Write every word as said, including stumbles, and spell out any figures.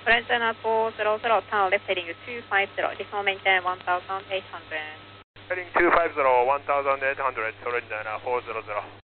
Frontier four zero zero, turn left heading two five zero, additional maintain one thousand eight hundred. Heading two five zero, one thousand eight hundred, surrender four zero zero.